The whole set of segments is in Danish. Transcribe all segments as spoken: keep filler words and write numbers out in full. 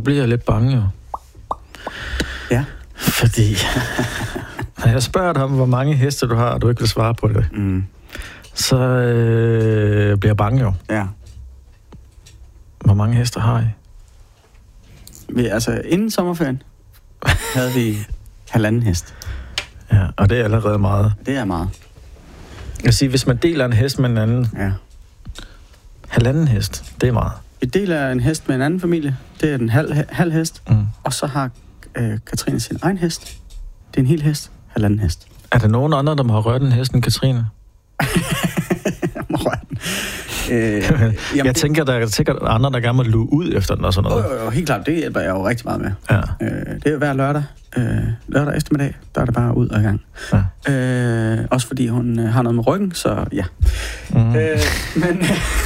bliver jeg lidt bange, jo. Ja. Fordi, når jeg spørger dig om, hvor mange heste du har, og du ikke vil svare på det, mm. så øh, bliver jeg bange, jo. Ja. Hvor mange heste har I? Vi, altså, inden sommerferien havde vi halvanden hest. Ja, og det er allerede meget. Det er meget. Jeg vil sige, hvis man deler en hest med en anden, Ja. halvanden hest, det er meget. Vi deler en hest med en anden familie. Det er en halv, halv hest. Mm. Og så har øh, Katrine sin egen hest. Det er en hel hest. Halvanden hest. Er der nogen andre, der må have rørt en hest end Katrine? Jeg må røre den. Øh, Jamen, jeg det... tænker, der er sikkert andre, der gerne må luge ud efter den og sådan noget. Jo, jo, jo, helt klart. Det hjælper jeg jo rigtig meget med. Ja. Øh, det er jo hver lørdag. Øh, lørdag eftermiddag, der er det bare ud og i gang. Ja. Øh, også fordi hun øh, har noget med ryggen, så ja. Mm. Øh, men,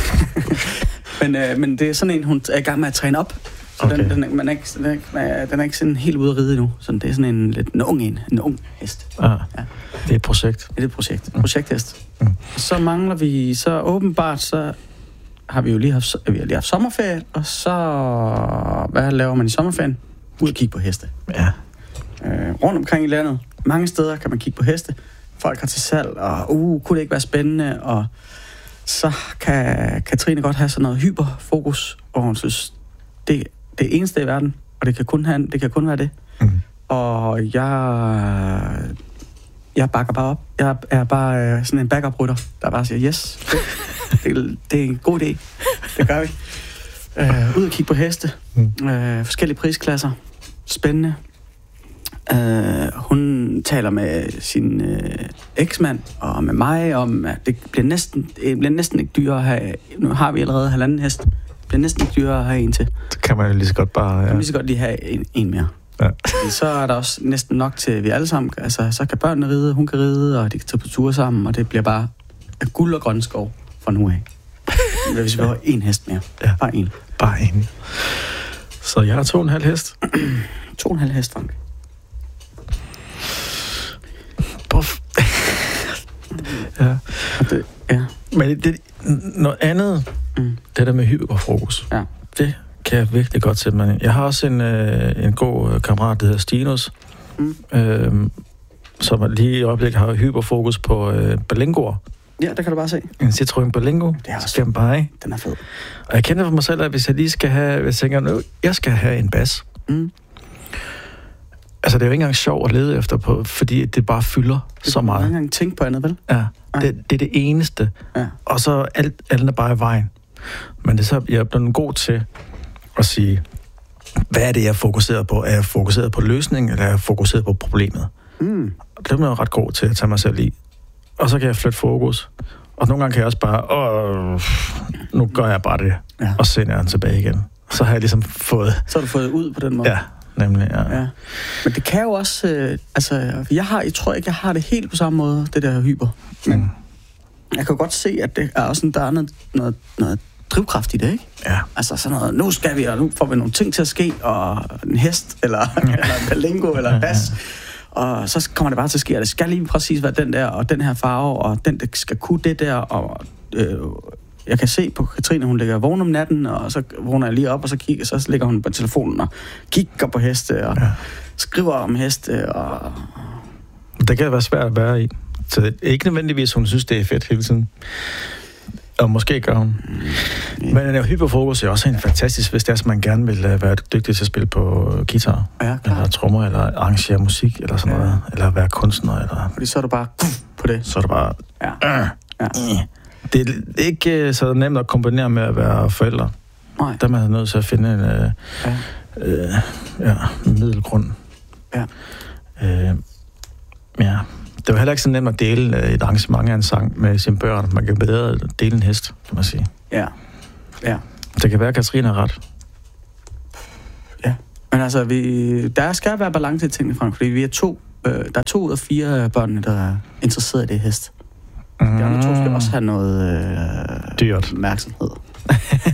men, øh, men det er sådan en, hun er i gang med at træne op. Så okay. den, den, er, man er ikke, den, er, den er ikke sådan helt ude at ride endnu. Så det er sådan en lidt en ung en. En ung hest. Ja. Ja. Det er et projekt. Det er et projekt. Mm. Projekthest. Mm. Så mangler vi, så åbenbart, så har vi jo lige haft, vi har lige haft sommerferie, og så, hvad laver man i sommerferien? Ud og kigge på heste. Ja. Øh, rundt omkring i landet. Mange steder kan man kigge på heste. Folk har til salg, og uh, kunne det ikke være spændende? Og så kan Katrine godt have sådan noget hyperfokus, og hun synes, det, det er eneste i verden, og det kan kun, have, det kan kun være det. Mm. Og jeg, jeg bakker bare op. Jeg er bare øh, sådan en backup-rytter, der bare siger, yes, det, det, det er en god idé. Det gør vi. Øh, ud og kigge på heste. Mm. Øh, forskellige prisklasser. Spændende. Uh, hun taler med sin uh, eksmand og med mig om, at det bliver næsten, det bliver næsten ikke dyrere at have. Nu har vi allerede halvanden hest. Det bliver næsten ikke dyrere at have en til. Det kan man jo lige så godt bare... Ja. Man kan lige så godt lige have en, en mere. Ja. Så er der også næsten nok til, vi alle sammen... Altså, så kan børnene ride, hun kan ride, og de kan tage på ture sammen, og det bliver bare guld og grøn skov fra nu af. Hvis vi har en hest mere. Ja. Bare en. Bare en. Så jeg har to og en halv hest. to og en halv hest, Frank. Puff. Ja. Det, ja. Men det, noget andet, mm. det der med hyperfokus, ja. Det kan jeg virkelig godt sætte mig ind. Jeg har også en, øh, en god øh, kammerat, der hedder Stinus, mm. øh, som lige i øjeblikket har hyperfokus på øh, Berlingoer. Ja, der kan du bare se. En Citroën Berlingo. Det er også bare, ikke? Den er fed. Og jeg kender for mig selv, at hvis jeg lige skal have, hvis jeg tænker, jeg skal have en bas. Mm. Altså, det er jo ikke engang sjovt at lede efter på, fordi det bare fylder det så meget. Du kan ikke engang tænke på andet, vel? Ja, det, det er det eneste. Ja. Og så alt, alt er bare i vejen. Men det er så, jeg er blevet god til at sige, hvad er det, jeg er fokuseret på? Er jeg fokuseret på løsningen, eller er jeg fokuseret på problemet? Mm. Det er jeg ret god til at tage mig selv i. Og så kan jeg flytte fokus. Og nogle gange kan jeg også bare, åh, nu gør jeg bare det, ja. Og sender jeg den tilbage igen. Så har jeg ligesom fået... Så har du fået det ud på den måde? Ja. Nemlig, ja. Ja. Men det kan jo også, øh, altså, jeg, har, jeg tror ikke, jeg har det helt på samme måde, det der hyper. Men mm. jeg kan godt se, at det er også, der er noget, noget, noget drivkraft i det, ikke? Ja. Altså sådan noget, nu skal vi, og nu får vi nogle ting til at ske, og en hest, eller, ja. eller en Berlingo, eller en bas. Ja, ja. Og så kommer det bare til at ske, og det skal lige præcis være den der, og den her farve, og den, der skal kunne det der, og... Øh, jeg kan se på Katrine, hun ligger vågen om natten, og så vågner jeg lige op, og så, kigger, så ligger hun på telefonen og kigger på heste, og ja. skriver om heste. Og... Det kan være svært at være i. Så det er ikke nødvendigvis, hun synes, det er fedt hele tiden. Og måske gør hun. Mm. Men en hyperfokus er også en fantastisk, hvis det er, at man gerne vil være dygtig til at spille på guitar, ja, eller trommer, eller arrangere musik, eller sådan ja. noget, eller være kunstner. Eller... Fordi så er du bare på det. Så er du bare... Ja. Øh, ja. Det er ikke så nemt at kombinere med at være forældre. Nej. Der er man nødt til at finde en øh, ja. Øh, ja, middelgrund. Ja. Øh, ja. Det var heller ikke så nemt at dele et arrangement af en sang med sine børn. Man kan bedre dele en hest, kan man sige. Ja. Ja. Det kan være, at Katrine har ret. Ja. Men altså, vi, der skal være balance i tingene, Frank, fordi vi er to, øh, der er to ud af fire børn, der er interesseret i det hest. De andre to skal også have noget øh, dyrt opmærksomhed.